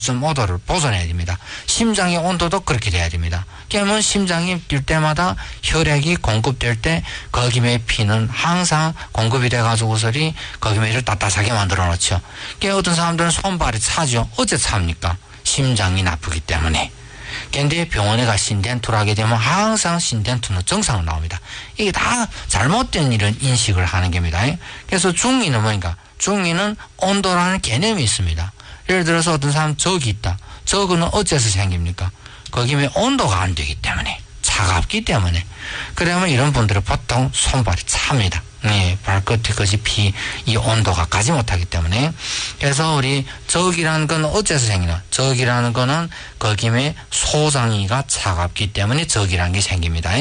좀 온도를 보존해야 됩니다. 심장의 온도도 그렇게 돼야 됩니다. 그러면 심장이 뛸 때마다 혈액이 공급될 때 거기에 피는 항상 공급이 돼가지고서리 거기에를 따뜻하게 만들어 놓죠. 그러니까 어떤 사람들은 손발이 차죠. 어째 찹니까? 심장이 나쁘기 때문에. 근데 병원에 가 신덴투를 하게 되면 항상 신덴투는 정상으로 나옵니다. 이게 다 잘못된 이런 인식을 하는 겁니다. 그래서 중위는 뭐니까? 중위는 온도라는 개념이 있습니다. 예를 들어서 어떤 사람 적이 있다. 적은 어째서 생깁니까? 거기에 온도가 안 되기 때문에, 차갑기 때문에. 그러면 이런 분들은 보통 손발이 찹니다. 네, 발끝에까지 이 온도가 가지 못하기 때문에. 그래서 우리 적이라는 건 어째서 생기나? 적이라는 거는 거기에 소장이가 차갑기 때문에 적이라는 게 생깁니다.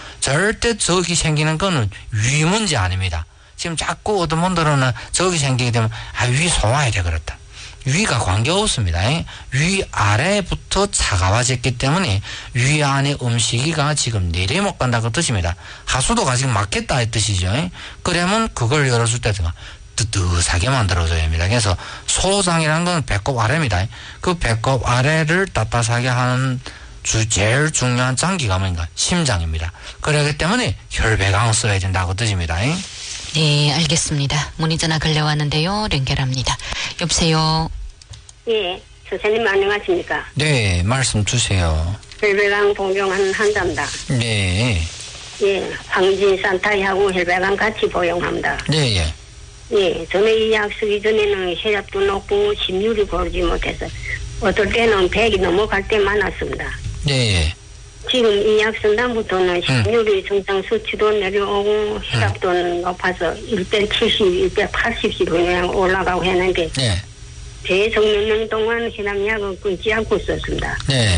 절대 적이 생기는 거는 위 문제 아닙니다. 지금 자꾸 어떤 분들은 적이 생기게 되면 위 소화해야 돼 그렇다. 위가 관계없습니다. 위 아래부터 차가워졌기 때문에 위 안에 음식이가 지금 내려 못 간다고 뜻입니다. 하수도가 지금 막혔다 이 뜻이죠. 그러면 그걸 열어줄 때가 뜨뜻하게 만들어줘야 합니다. 그래서 소장이라는 건 배꼽 아래입니다. 그 배꼽 아래를 따뜻하게 하는 제일 중요한 장기가 뭔가 심장입니다. 그렇기 때문에 혈배강을 써야 된다고 뜻입니다. 네, 알겠습니다. 문의 전화 걸려왔는데요. 연결합니다. 여보세요. 예, 선생님 안녕하십니까? 네, 말씀 주세요. 혈배강 복용하는 환자입니다. 네. 예, 황진 산타이하고 혈배강 같이 복용합니다. 네, 예. 예, 전에 이 약 쓰기 전에는 혈압도 높고 심률이 고르지 못해서 어떨 때는 100이 넘어갈 때 많았습니다. 네, 예. 지금 이 약 쓴 다음부터는 심률이 정상 수치도 내려오고 혈압도 높아서 170, 180씩 그냥 올라가고 했는데 네. 계속 몇 년 동안 혈압약을 끊지 않고 썼습니다. 네.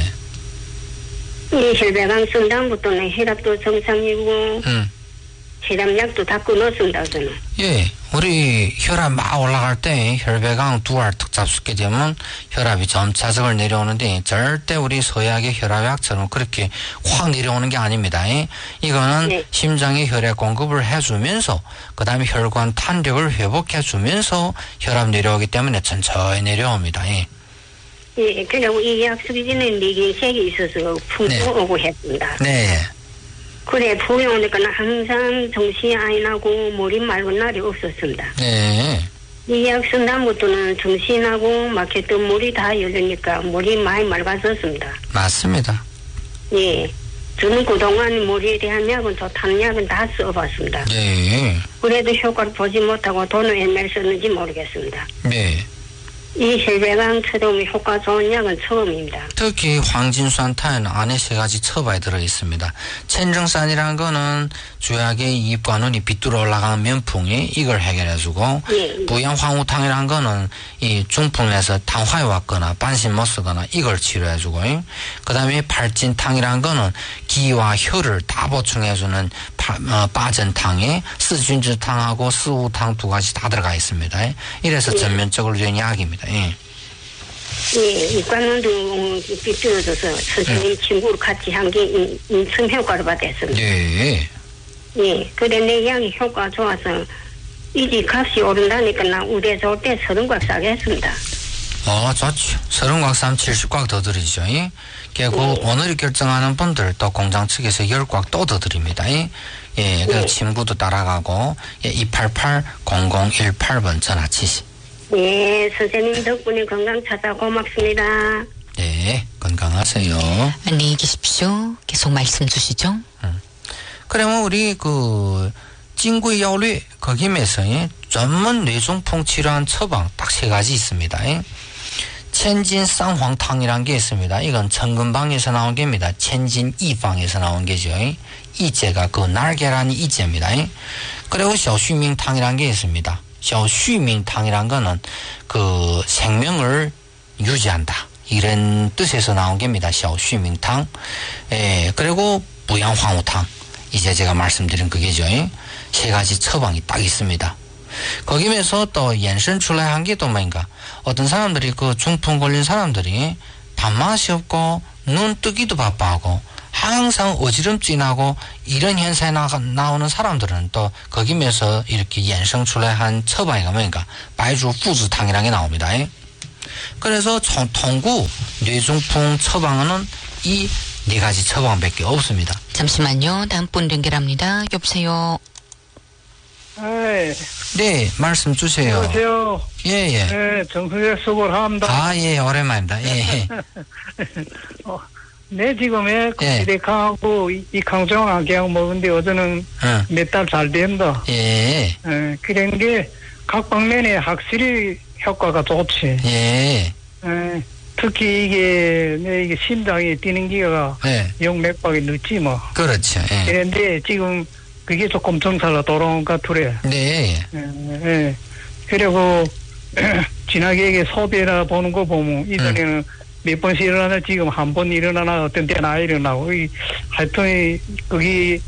이 혈배강 쓴 다음부터는 혈압도 정상이고 혈압약도 다 끊었습니다. 저는. 예. 우리 혈압 막 올라갈 때 혈배강 두 알 턱 잡수게 되면 혈압이 점차 적을 내려오는데 절대 우리 서약의 혈압약처럼 그렇게 확 내려오는 게 아닙니다. 이거는 네. 심장에 혈액 공급을 해주면서 그 다음에 혈관 탄력을 회복해주면서 혈압 내려오기 때문에 천천히 내려옵니다. 예, 그리고 이 약 쓰기 전에 뇌경색이 있어서 풍도 네. 오고 했습니다. 네. 그래, 복용하니까 항상 정신이 안 나고 머리 맑은 날이 없었습니다. 네. 이 약 쓴 다음부터는 정신하고 막혔던 머리 다 열리니까 머리 많이 맑아졌습니다. 맞습니다. 예. 저는 그동안 머리에 대한 약은 좋다는 약은 다 써봤습니다. 네. 그래도 효과를 보지 못하고 돈을 얼마나 썼는지 모르겠습니다. 네. 이 혈배강처럼 효과 좋은 약은 처음입니다. 특히 황진수한타에는 안에 세 가지 처방이 들어있습니다. 천정산이라는 거는 주약의 입과 눈이 비뚤어 올라가는 면풍이 이걸 해결해주고 예. 부양황우탕이라는 거는 이 중풍에서 당화에 왔거나 반신 못 쓰거나 이걸 치료해주고 그 다음에 발진탕이라는 거는 기와 혈을 다 보충해주는 빠전탕에 스준주탕하고 스우탕 두 가지 다 들어가 있습니다. 이래서 예. 전면적으로 된 약입니다. 예. 예, 이과는도 삐뚤어져서 선생님 친구를 같이 한 게 인성 효과를 받았습니다. 예. 예, 그래 내 약이 효과 좋아서 이제 값이 오른다니까 나 우대 좋을 때 30곽 싸게 했습니다. 좋죠. 30곽 70곽 더 드리죠. 그리고 오늘이 결정하는 분들 또 공장 측에서 10곽 또 더 드립니다. 예, 그 친구도 따라가고 288-0018번 전화 치시. 예, 선생님 덕분에 건강 찾아 고맙습니다. 네, 건강하세요. 안녕히 계십시오. 계속 말씀 주시죠. 그러면 우리 찡구이药류 거기에서 전문 뇌중풍 치료한 처방 딱 세 가지 있습니다. 천진 쌍황탕이라는 게 있습니다. 이건 천근방에서 나온 게입니다. 천진 이방에서 나온 게죠. 이제가 그 날계란이 이제입니다. 그리고 샤오슈밍탕이라는 게 있습니다. 샤오슈밍탕이라는 거는 그 생명을 유지한다. 이런 뜻에서 나온 게입니다. 샤오슈밍탕. 예, 그리고 부양황우탕. 이제 제가 말씀드린 그게죠. 세 가지 처방이 딱 있습니다. 거기면서 또延伸出来한 게 또 뭔가 어떤 사람들이 그 중풍 걸린 사람들이 밥맛이 없고 눈 뜨기도 바빠하고 항상 어지럼증이 나고 이런 현상이 나오는 사람들은 또 거기면서 이렇게 衍生出来한 처방이 뭔가白术附子汤이라는 게 나옵니다. 그래서 통구 뇌중풍 처방은 이 네 가지 처방밖에 없습니다. 잠시만요. 다음 분 연결합니다. 여보세요. 네, 말씀 주세요. 안녕하세요. 예. 네, 정수재 수고를 합니다. 아, 예, 오랜만입니다. 예. 네, 지금에 시대카하고 이 강정하게하고 먹은데 어제는 몇 달 잘 된다. 예. 그런 게 각 방면에 확실히 효과가 좋지. 예. 특히 이게 심장이 뛰는 기가 영맥박이 늦지 뭐. 그렇죠. 예. 그런데 지금 그게 조금 정상으로 돌아온 것 같으래. 네. 그리고 지나게 소비나 보는 거 보면 이전에는 몇 번씩 일어나나 지금 한 번 일어나나 어떤 때는 안 일어나고 하여튼 거기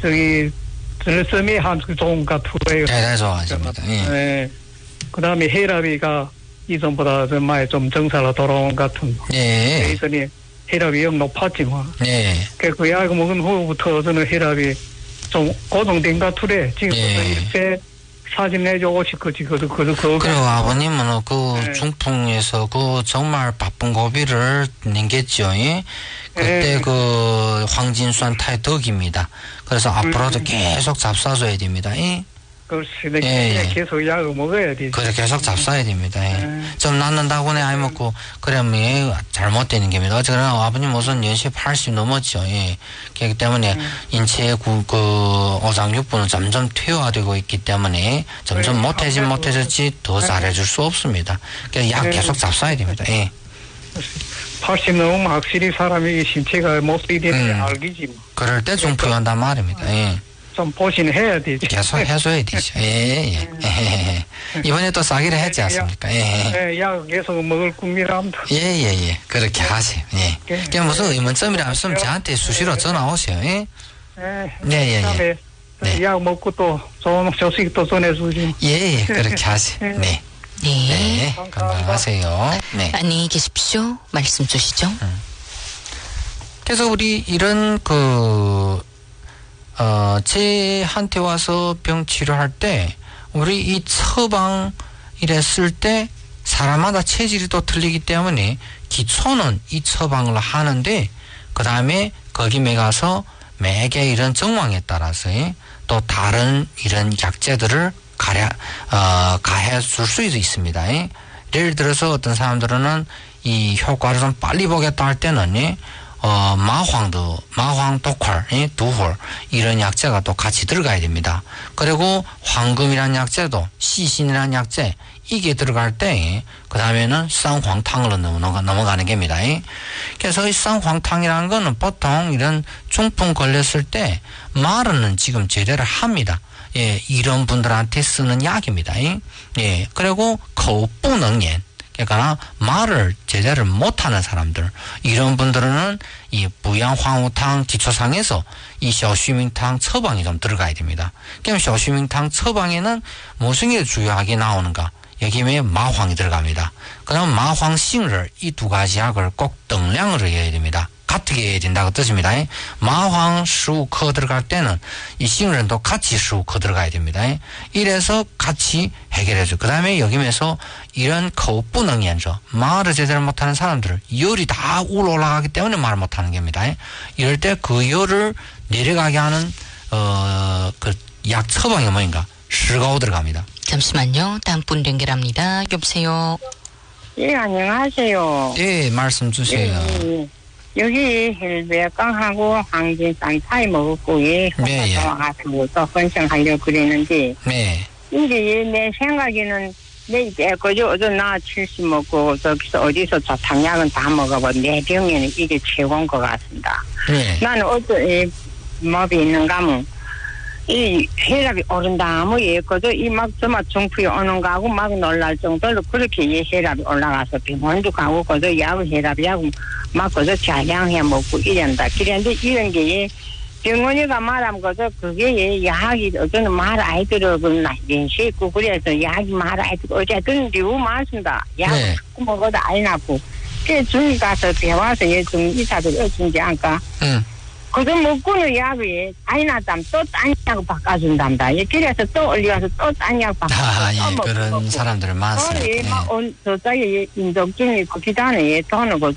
들섬이 한 좋은 것 같아요. 대단히 좋아하십니다. 예. 그다음에 혈압이가 이전보다 정말 좀 정상으로 돌아온 것 같은. 예. 이전에 혈압이 영 높았지만. 예. 그 약 먹은 후부터 저는 혈압이 좀 고정된 것 같으래. 지금 이렇게 40 내지 50 그리고 아버님은 중풍에서 정말 바쁜 고비를 낸겠죠. 예? 그때 황진수한 타의 덕입니다. 그래서 앞으로도 계속 잡숴줘야 됩니다. 예? 그렇습니다. 계속 약을 먹어야 되죠. 그래, 계속 잡숴야 됩니다. 좀 낫는다고 애 먹고, 그러면 잘못되는 겁니다. 어쨌거나 아버님 우선 연세 80 넘었죠. 예. 그렇기 때문에 인체의 오장육부는 점점 퇴화되고 있기 때문에 점점 못해졌지 더 잘해줄 수 없습니다. 그래서 약 계속 잡숴야 됩니다. 예. 80 넘으면 확실히 사람이 신체가 모습이 되는지 알겠지 뭐. 그럴 때 중풍한단 말입니다. 예. 좀 보신 해야 되죠. 계속 해줘야 되죠. 예. 이번에 또 싸기를 했지 않습니까? 약 계속 먹을 꿈이랍니다. 예. 그렇게 하세요. 예. 그냥 무슨 의문점이라 없으면 저한테 수시로 전화 오세요. 예. 네. 약 먹고 또 좋은 소식 또 전해주지. 예. 그렇게 하세요. 네. 네. 건강하세요. 네. 안녕히 계십시오. 말씀 주시죠. 그래서 우리 이런 제한테 와서 병 치료할 때 우리 이 처방 이랬을 때 사람마다 체질이 또 틀리기 때문에 기초는 이 처방을 하는데 그 다음에 거기에 가서 매개 이런 정황에 따라서 또 다른 이런 약재들을 가해 줄 수도 있습니다. 예를 들어서 어떤 사람들은 이 효과를 좀 빨리 보겠다 할 때는 마황, 독활, 두홀 이런 약재가 또 같이 들어가야 됩니다. 그리고 황금이라는 약재도 시신이라는 약재 이게 들어갈 때 그 다음에는 쌍황탕으로 넘어가는 겁니다. 그래서 이 쌍황탕이라는 거는 보통 이런 중풍 걸렸을 때 마르는 지금 제대로 합니다. 예, 이런 분들한테 쓰는 약입니다. 예, 그리고 거부능연 그러니까 말을 제대로 못하는 사람들 이런 분들은 이 부양황우탕 기초상에서 이 샤오슈밍탕 처방이 좀 들어가야 됩니다. 그럼 샤오슈밍탕 처방에는 무슨 게 중요하게 나오는가? 여기에 마황이 들어갑니다. 그럼 마황싱을 이 두 가지 약을 꼭 등량을 해야 됩니다. 같게 해야 된다고 뜻입니다. 마황 15克 들어갈 때는 이 싱을도 같이 15克 들어가야 됩니다. 이래서 같이 해결해줘. 그 다음에 여기면서 이런 거부능연조 말을 제대로 못하는 사람들을 열이 다 올라가기 때문에 말을 못하는 겁니다. 이럴 때 그 열을 내려가게 하는 그 약 처방이 뭐인가? 시가오 들어갑니다. 잠시만요. 다음 분 연결합니다. 여보세요. 예, 안녕하세요. 예, 말씀 주세요. 여기 헬베깡하고 황진산 타이 먹었고 효과가 와가지고 또 헌정하려고 그랬는데 이게 내 생각에는 내 그저 어제 나 70 먹고 저기서 어디서 저탕약은 다 먹어봐 내 병에는 이게 최고인 것 같습니다. 나는 어제 마비 있는가 하면 이 혈압이 오른다 뭐 그저 이 막 정말 중풍이 오는가 하고 막 놀랄 정도로 그렇게 이 혈압이 올라가서 병원도 가고 그저 약 혈압이하고 막 그저 자량해 먹고 이런다. 그런데 이런 게 병원이가 말하면 그저 그게 약이 어쩌는 말 아이 들어보나 연시 있고 그래서 약이 말 아이 들어 어쨌든 리우 맞습니다. 약 먹어도 안 나고 그 중이 가서 배워서 좀 이사들 어쩐지 않까 그거 먹고는 약이 다이나담 또 딴 약 바꿔준답니다. 그래서 또 올려서 또 딴 약 바꿔준다. 예, 그런 사람들은 많습니다. 저쪽에 인덕증이 그 기단에 돈을